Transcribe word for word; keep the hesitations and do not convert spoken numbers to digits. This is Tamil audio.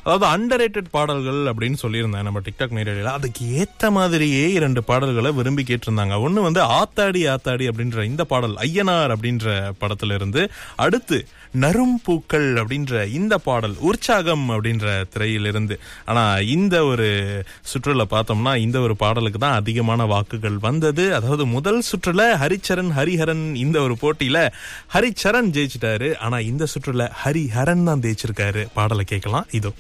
அதாவது அண்டர்ரேட்டட் பாடல்கள் அப்படின்னு சொல்லியிருந்தேன் நம்ம டிக்டாக் நேரடியில். அதுக்கு ஏத்த மாதிரியே இரண்டு பாடல்களை விரும்பி கேட்டிருந்தாங்க. ஒண்ணு வந்து ஆத்தாடி ஆத்தாடி அப்படின்ற இந்த பாடல் ஐயனார் அப்படின்ற படத்துல இருந்து, அடுத்து நரும் பூக்கள் அப்படின்ற இந்த பாடல் உற்சாகம் அப்படின்ற திரையிலிருந்து. ஆனா இந்த ஒரு சுற்றுல பார்த்தோம்னா இந்த ஒரு பாடலுக்கு தான் அதிகமான வாக்குகள் வந்தது. அதாவது முதல் சுற்றுல ஹரிச்சரன் ஹரிஹரன் இந்த ஒரு போட்டியில ஹரிச்சரன் ஜெயிச்சிட்டாரு. ஆனா இந்த சுற்றுல ஹரிஹரன் தான் ஜெயிச்சிருக்காரு. பாடலை கேட்கலாம் இதோ.